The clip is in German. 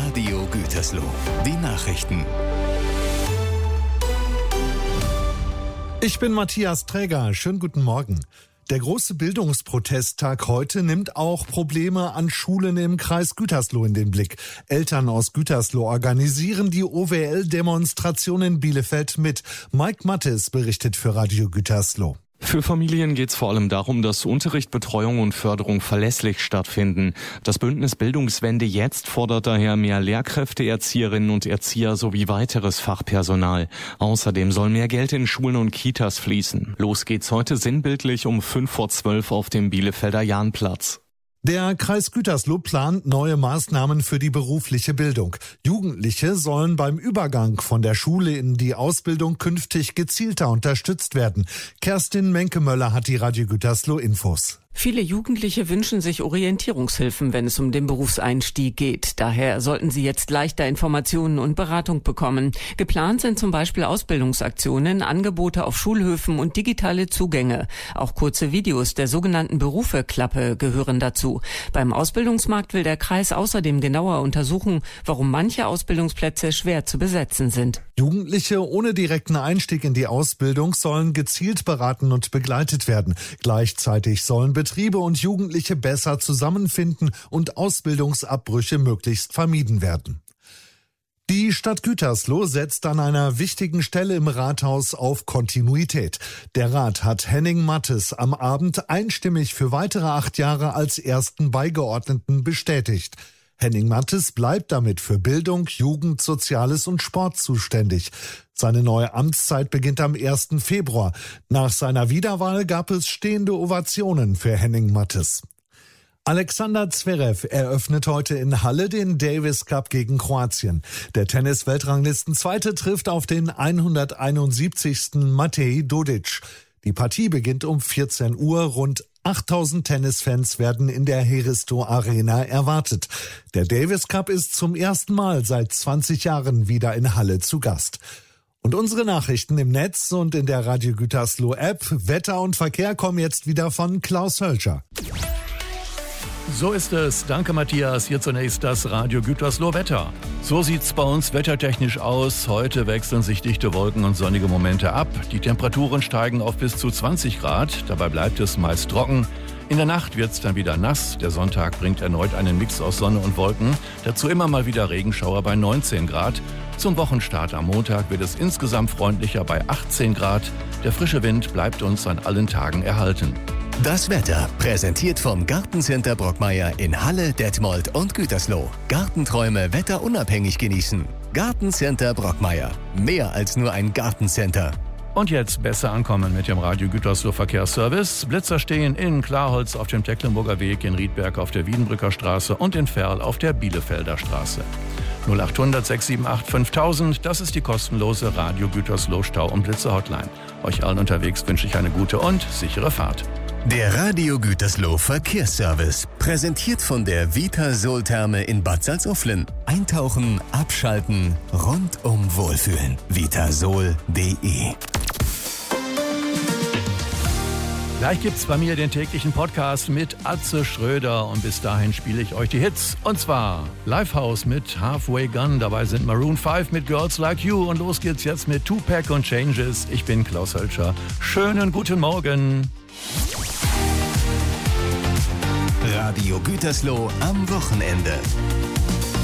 Radio Gütersloh. Die Nachrichten. Ich bin Matthias Träger. Schönen guten Morgen. Der große Bildungsprotesttag heute nimmt auch Probleme an Schulen im Kreis Gütersloh in den Blick. Eltern aus Gütersloh organisieren die OWL-Demonstration in Bielefeld mit. Mike Mattes berichtet für Radio Gütersloh. Für Familien geht es vor allem darum, dass Unterricht, Betreuung und Förderung verlässlich stattfinden. Das Bündnis Bildungswende jetzt fordert daher mehr Lehrkräfte, Erzieherinnen und Erzieher sowie weiteres Fachpersonal. Außerdem soll mehr Geld in Schulen und Kitas fließen. Los geht's heute sinnbildlich um 11:05 auf dem Bielefelder Jahnplatz. Der Kreis Gütersloh plant neue Maßnahmen für die berufliche Bildung. Jugendliche sollen beim Übergang von der Schule in die Ausbildung künftig gezielter unterstützt werden. Kerstin Menkemöller hat die Radio Gütersloh Infos. Viele Jugendliche wünschen sich Orientierungshilfen, wenn es um den Berufseinstieg geht. Daher sollten sie jetzt leichter Informationen und Beratung bekommen. Geplant sind zum Beispiel Ausbildungsaktionen, Angebote auf Schulhöfen und digitale Zugänge. Auch kurze Videos der sogenannten Berufe-Klappe gehören dazu. Beim Ausbildungsmarkt will der Kreis außerdem genauer untersuchen, warum manche Ausbildungsplätze schwer zu besetzen sind. Jugendliche ohne direkten Einstieg in die Ausbildung sollen gezielt beraten und begleitet werden. Gleichzeitig sollen Betriebe und Jugendliche besser zusammenfinden und Ausbildungsabbrüche möglichst vermieden werden. Die Stadt Gütersloh setzt an einer wichtigen Stelle im Rathaus auf Kontinuität. Der Rat hat Henning Mattes am Abend einstimmig für weitere 8 Jahre als ersten Beigeordneten bestätigt. Henning Mattes bleibt damit für Bildung, Jugend, Soziales und Sport zuständig. Seine neue Amtszeit beginnt am 1. Februar. Nach seiner Wiederwahl gab es stehende Ovationen für Henning Mattes. Alexander Zverev eröffnet heute in Halle den Davis Cup gegen Kroatien. Der Tennis-Weltranglisten-Zweite trifft auf den 171. Matej Dodic. Die Partie beginnt um 14 Uhr. Rund 8000 Tennisfans werden in der Heristo Arena erwartet. Der Davis Cup ist zum ersten Mal seit 20 Jahren wieder in Halle zu Gast. Und unsere Nachrichten im Netz und in der Radio Gütersloh App, Wetter und Verkehr kommen jetzt wieder von Klaus Hölscher. So ist es. Danke, Matthias. Hier zunächst das Radio Gütersloh Wetter. So sieht's bei uns wettertechnisch aus. Heute wechseln sich dichte Wolken und sonnige Momente ab. Die Temperaturen steigen auf bis zu 20 Grad. Dabei bleibt es meist trocken. In der Nacht wird's dann wieder nass. Der Sonntag bringt erneut einen Mix aus Sonne und Wolken. Dazu immer mal wieder Regenschauer bei 19 Grad. Zum Wochenstart am Montag wird es insgesamt freundlicher bei 18 Grad. Der frische Wind bleibt uns an allen Tagen erhalten. Das Wetter präsentiert vom Gartencenter Brockmeier in Halle, Detmold und Gütersloh. Gartenträume wetterunabhängig genießen. Gartencenter Brockmeier. Mehr als nur ein Gartencenter. Und jetzt besser ankommen mit dem Radio Gütersloh Verkehrsservice. Blitzer stehen in Klarholz auf dem Tecklenburger Weg, in Riedberg auf der Wiedenbrücker Straße und in Verl auf der Bielefelder Straße. 0800 678 5000, das ist die kostenlose Radio Gütersloh Stau- und Blitzer-Hotline. Euch allen unterwegs wünsche ich eine gute und sichere Fahrt. Der Radio Gütersloh Verkehrsservice, präsentiert von der Vitasol-Therme in Bad Salzuflen. Eintauchen, abschalten, rundum wohlfühlen. Vitasol.de. Gleich gibt's bei mir den täglichen Podcast mit Atze Schröder und bis dahin spiele ich euch die Hits. Und zwar Lifehouse mit Halfway Gun, dabei sind Maroon 5 mit Girls Like You und los geht's jetzt mit Tupac und Changes. Ich bin Klaus Hölscher. Schönen guten Morgen. Radio Gütersloh am Wochenende.